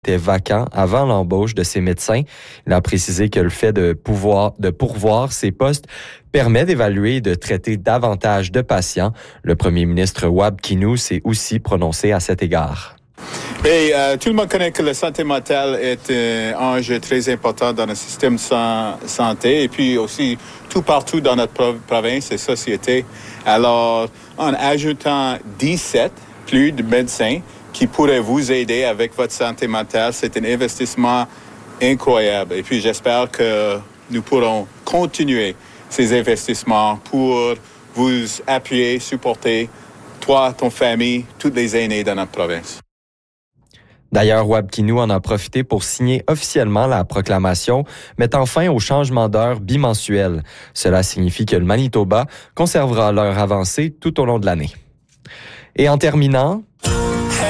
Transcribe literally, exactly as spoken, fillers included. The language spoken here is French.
était vacant avant l'embauche de ces médecins. Il a précisé que le fait de pouvoir de pourvoir ces postes permet d'évaluer et de traiter davantage de patients. Le premier ministre Wab Kinew s'est aussi prononcé à cet égard. Et euh, tout le monde connaît que la santé mentale est un enjeu très important dans le système de santé et puis aussi tout partout dans notre province et société. Alors, en ajoutant dix-sept plus de médecins qui pourraient vous aider avec votre santé mentale, c'est un investissement incroyable. Et puis, j'espère que nous pourrons continuer ces investissements pour vous appuyer, supporter, toi, ton famille, tous les aînés dans notre province. D'ailleurs, Wab Kinew en a profité pour signer officiellement la proclamation mettant fin au changement d'heure bimensuel. Cela signifie que le Manitoba conservera l'heure avancée tout au long de l'année. Et en terminant,